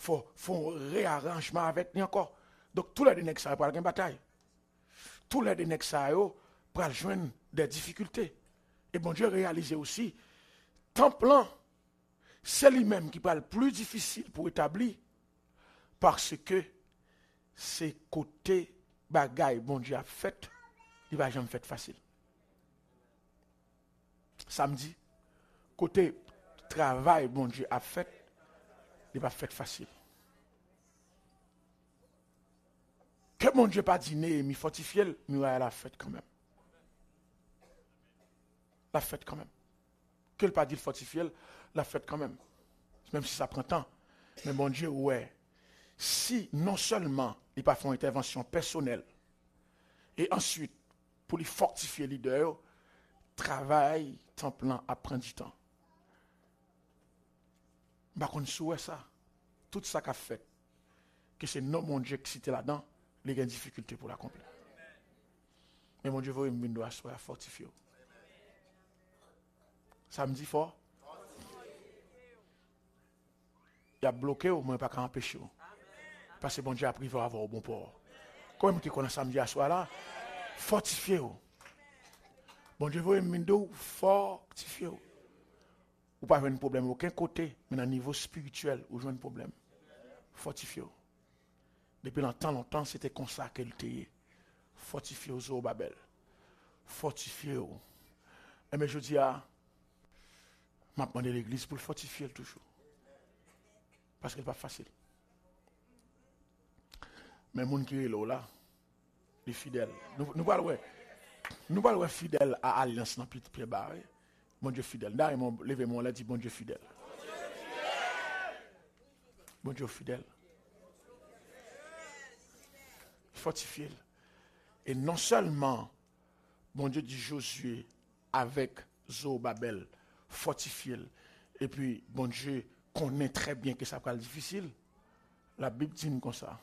faut un réarrangement avec lui encore. Donc, tous les nègres, ça va une bataille. Tous les nègres, ça va joindre des difficultés. Et bon Dieu réalise aussi, temple, c'est lui-même qui parle plus difficile pour établir, parce que c'est côté bagaille, bon Dieu a fait, il va jamais fait facile. Samedi, côté travail, bon Dieu a fait, il va fait facile. Que mon Dieu pas dîner, mi fortifié, mais la fête quand même. La fête quand même. Que le pas dit fortifié, la fête quand même. Même si ça prend temps. Mais mon Dieu, ouais. Si non seulement il pas fait une intervention personnelle, et ensuite, pour lui fortifier le leader, travail, temps plein, apprendre du temps. Par contre, souhait ça. Tout ça qu'a fait, que c'est non mon Dieu qui cité là-dedans, il y a une difficulté pour l'accomplir. Mais mon Dieu, vous me doit fortifier. Ça me dit fort. Il a bloqué ou moi pas qu'à empêcher. Parce que bon Dieu a pris à avoir au bon port. Comme tu connais samedi à soir là, fortifiez. Bon Dieu, vous me doit fortifier. Ou pas avoir un problème aucun côté, mais dans le niveau spirituel, ou jouer un problème. Fortifiez. Depuis longtemps, c'était comme ça qu'elle était. Fortifiez au Babel. Fortifiez. Et mais je dis à m'a demandé l'église pour le fortifier toujours. Parce que ce n'est pas facile. Mais les gens qui sont là, les fidèles, nous parlons fidèles à l'alliance dans le pied barré. Bon Dieu fidèle. Là, ils m'ont levé mon là, dit bon Dieu fidèle. Bon Dieu fidèle. Fortifié. Et non seulement, bon Dieu dit Josué avec Zorobabel, fortifié. Et puis, bon Dieu connaît très bien que ça va être difficile. La Bible dit comme ça.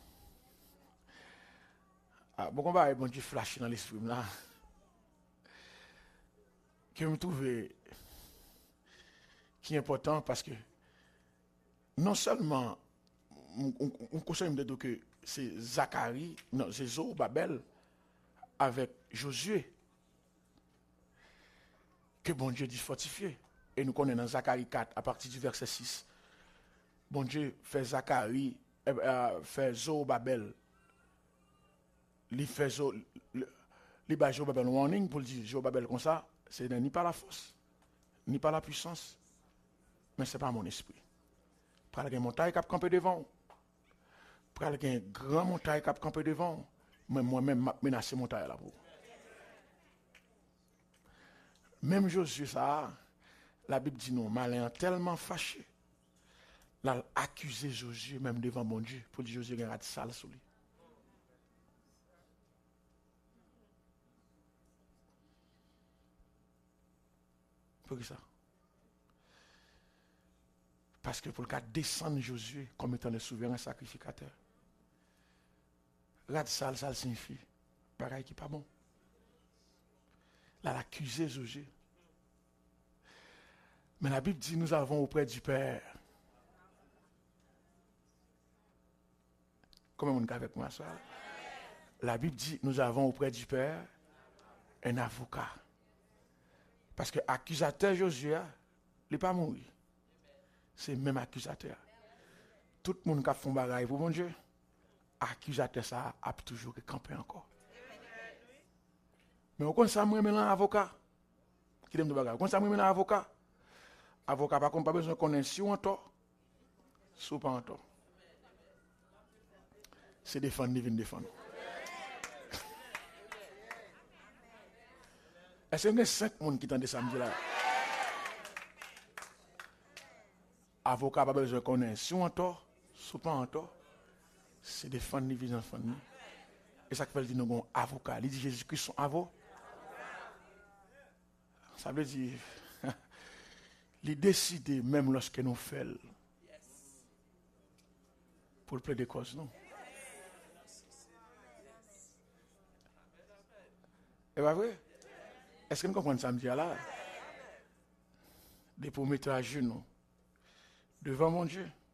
Ah, bon, on va bon Dieu flash dans l'esprit là. Que me trouve qui est important parce que non seulement on conseille de dire que c'est Zacharie, non, c'est Zorobabel avec Josué que bon Dieu dit fortifier. Et nous connaissons dans Zacharie 4 à partir du verset 6. Bon Dieu fait Zacharie, fait Zorobabel, il fait Zorobabel warning pour dire Zorobabel comme ça, c'est ni par la force, ni par la puissance, mais ce n'est pas mon esprit. Pour une montagne qui a campé devant, pour une grande montagne qui a campé devant, moi-même menacé montagne là-bas. Même Josué, ça, la Bible dit non, malin tellement fâché, l'a accusé Josué même devant mon Dieu, pour dire Josué a raté sale sur lui. Pour ça. Parce que pour le cas descendre Josué comme étant le souverain sacrificateur. Rad sale, ça signifie pareil qui n'est pas bon. Là, l'accusé Josué. Mais la Bible dit nous avons auprès du Père. Comment on est avec moi ça? La Bible dit nous avons auprès du Père un avocat. Parce que accusateur Josué, il n'est pas mort. C'est le même accusateur. Tout le monde qui a fait un bagage pour mon Dieu, accusateur ça a toujours campé encore. Mais on ça moi un avocat. Qui aime de bagage. On ça moi un avocat. Avocat pas besoin de connaître si on tort, si pas en tort. C'est défendre, ni venir défendre. Est-ce qu'il y a 5 personnes qui t'entendent samedi là? Avocat pas besoin de connaître si on tort, si pas en tort. C'est défendre, ni venir défendre. Et ça qui veut dire nous avons avocat. Il dit Jésus-Christ son avocat. Ça veut dire il décide même lorsque nous faisons pour le plaider cause, non? Et pas vrai? Est-ce que nous comprenons ça me dit là? De pour mettre à genoux devant mon Dieu.